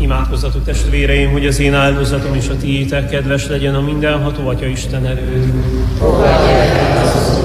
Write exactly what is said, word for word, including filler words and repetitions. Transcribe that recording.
Imádkozzatok, testvéreim, hogy az én áldozatom és a tiétek kedves legyen a mindenható Atya Isten előtt. Fogadj el az